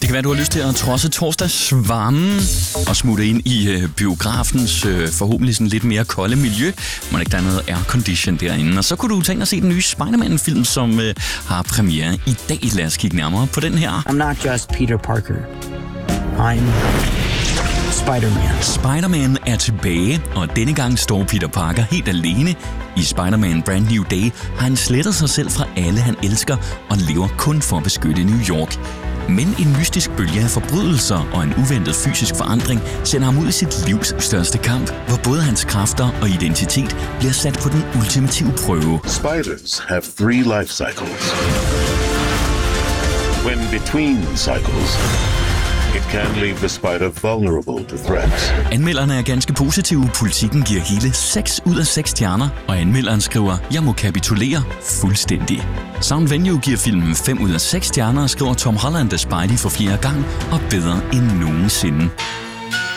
kan være, du har lyst til at trodse torsdagsvarmen og smutte ind i biografens forhåbentlig sådan lidt mere kolde miljø. Må ikke der er noget aircondition derinde. Og så kunne du tænke dig at se den nye Spider-Man-film, som har premiere i dag. Lad os kigge nærmere på den her. I'm not just Peter Parker. I'm Spider-Man. Spider-Man er tilbage, og denne gang står Peter Parker helt alene. I Spider-Man Brand New Day har han slettet sig selv fra alle, han elsker, og lever kun for at beskytte New York. Men en mystisk bølge af forbrydelser og en uventet fysisk forandring sender ham ud i sit livs største kamp, hvor både hans kræfter og identitet bliver sat på den ultimative prøve. Spiders have 3 life cycles. When between cycles, it can leave the spider vulnerable to threats. Anmelderne er ganske positive. Politikken giver hele 6 ud af 6 stjerner, og anmelderen skriver, jeg må kapitulere fuldstændig. Sound Venue giver filmen 5 ud af 6 stjerner og skriver Tom Holland as Spidey for 4. gang og bedre end nogensinde.